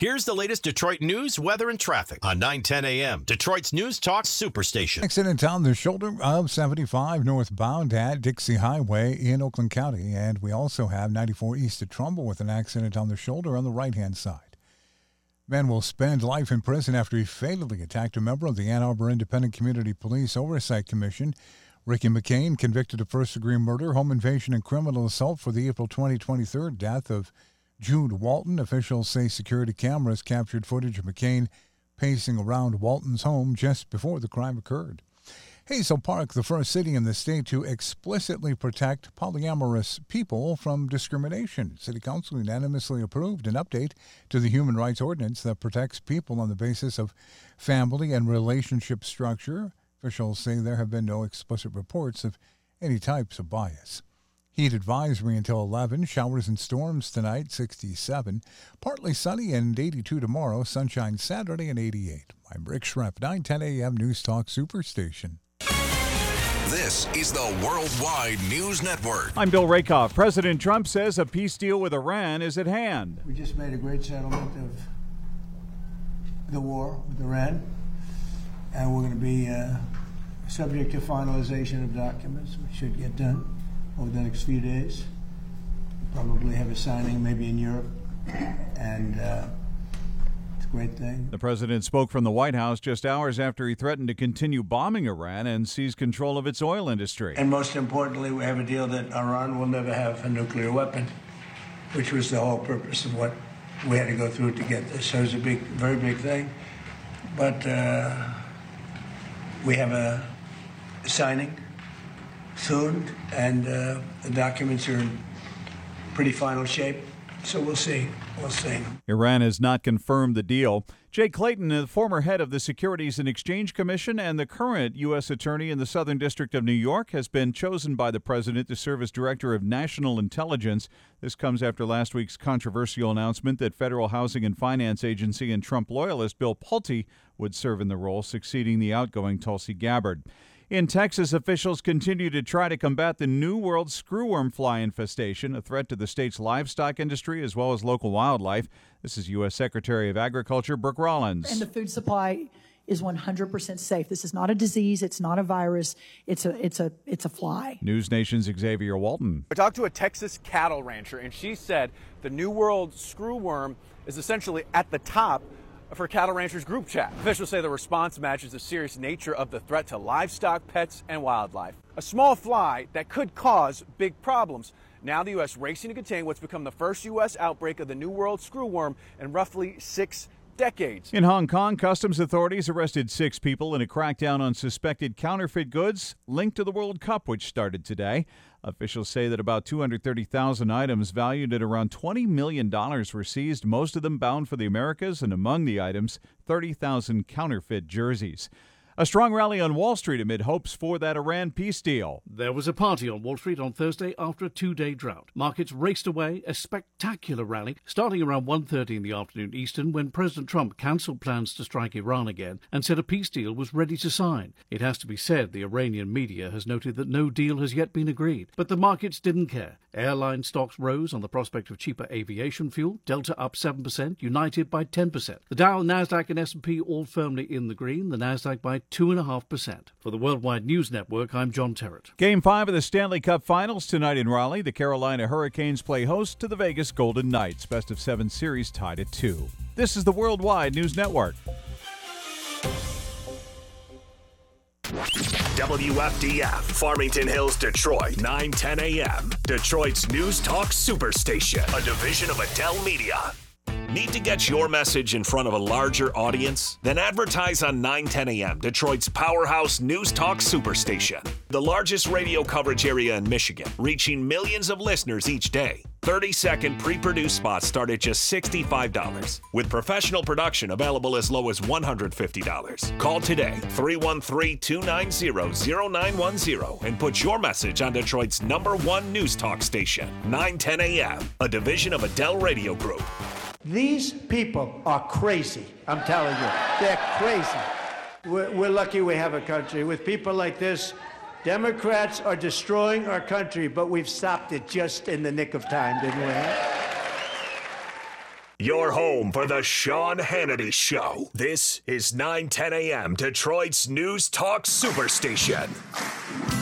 Here's the latest Detroit news, weather, and traffic on 9:10 a.m. Detroit's News Talk Superstation. Accident on the shoulder of 75 northbound at Dixie Highway in Oakland County. And we also have 94 east of Trumbull with an accident on the shoulder on the right-hand side. Man will spend life in prison after he fatally attacked a member of the Ann Arbor Independent Community Police Oversight Commission. Ricky McCain, convicted of first-degree murder, home invasion, and criminal assault for the April 2023 death of Jude Walton. Officials say security cameras captured footage of McCain pacing around Walton's home just before the crime occurred. Hazel Park, the first city in the state to explicitly protect polyamorous people from discrimination. City Council unanimously approved an update to the Human Rights Ordinance that protects people on the basis of family and relationship structure. Officials say there have been no explicit reports of any types of bias. Heat advisory until 11. Showers and storms tonight, 67. Partly sunny and 82 tomorrow. Sunshine Saturday and 88. I'm Rick Schrepp, 9:10 a.m. News Talk Superstation. This is the Worldwide News Network. I'm Bill Rakoff. President Trump says a peace deal with Iran is at hand. We just made a great settlement of the war with Iran, and we're going to be subject to finalization of documents, which should get done over the next few days. Probably have a signing maybe in Europe, and it's a great thing. The president spoke from the White House just hours after he threatened to continue bombing Iran and seize control of its oil industry. And most importantly, we have a deal that Iran will never have a nuclear weapon, which was the whole purpose of what we had to go through to get this. So it's a big, very big thing. But we have a signing soon, and the documents are in pretty final shape, so we'll see. Iran has not confirmed the deal. Jay Clayton, the former head of the Securities and Exchange Commission and the current U.S. Attorney in the Southern District of New York, has been chosen by the president to serve as Director of National Intelligence. This comes after last week's controversial announcement that Federal Housing and Finance Agency and Trump loyalist Bill Pulte would serve in the role, succeeding the outgoing Tulsi Gabbard. In Texas, officials continue to try to combat the New World screwworm fly infestation, a threat to the state's livestock industry as well as local wildlife. This is U.S. Secretary of Agriculture Brooke Rollins. And the food supply is 100% safe. This is not a disease. It's not a virus. It's a fly. News Nation's Xavier Walton. I talked to a Texas cattle rancher, and she said the New World screwworm is essentially at the top of her cattle ranchers group chat. Officials say the response matches the serious nature of the threat to livestock, pets, and wildlife. A small fly that could cause big problems. Now the U.S. racing to contain what's become the first U.S. outbreak of the New World screwworm in roughly 6 decades. In Hong Kong, customs authorities arrested 6 people in a crackdown on suspected counterfeit goods linked to the World Cup, which started today. Officials say that about 230,000 items valued at around $20 million were seized, most of them bound for the Americas, and among the items, 30,000 counterfeit jerseys. A strong rally on Wall Street amid hopes for that Iran peace deal. There was a party on Wall Street on Thursday after a 2-day drought. Markets raced away, a spectacular rally, starting around 1:30 in the afternoon Eastern when President Trump cancelled plans to strike Iran again and said a peace deal was ready to sign. It has to be said the Iranian media has noted that no deal has yet been agreed. But the markets didn't care. Airline stocks rose on the prospect of cheaper aviation fuel, Delta up 7%, United by 10%. The Dow, Nasdaq and S&P all firmly in the green, the Nasdaq by 2.5%. For the Worldwide News Network, I'm John Terrett. Game 5 of the Stanley Cup Finals tonight in Raleigh. The Carolina Hurricanes play host to the Vegas Golden Knights. Best of 7 series tied at 2. This is the Worldwide News Network. WFDF, Farmington Hills, Detroit, 9:10 a.m. Detroit's News Talk Superstation, a division of Adele Media. Need to get your message in front of a larger audience? Then advertise on 9:10 a.m., Detroit's powerhouse News Talk Superstation. The largest radio coverage area in Michigan, reaching millions of listeners each day. 30-second pre-produced spots start at just $65, with professional production available as low as $150. Call today, 313-290-0910, and put your message on Detroit's #1 News Talk station, 9:10 a.m., a division of Adele Radio Group. These people are crazy. I'm telling you, they're crazy. We're lucky we have a country with people like this. Democrats are destroying our country, but we've stopped it just in the nick of time, didn't we? Your home for the Sean Hannity Show. This is 910 a.m. Detroit's News Talk Superstation.